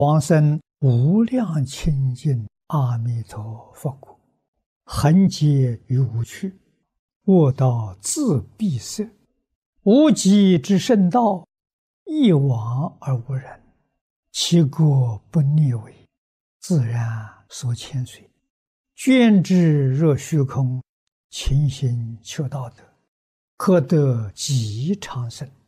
往生无量清净阿弥陀佛国，恒劫于无趣，卧道自闭塞，无极之圣道，一往而无人，其国不逆违，自然所牵随，捐之若虚空，勤行求道德，可得极长生。